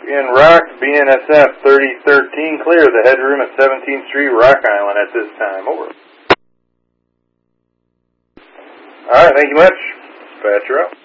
in Rock, BNSF 3013, clear the headroom at 17th Street, Rock Island at this time. Over. Alright, thank you much. Dispatcher out.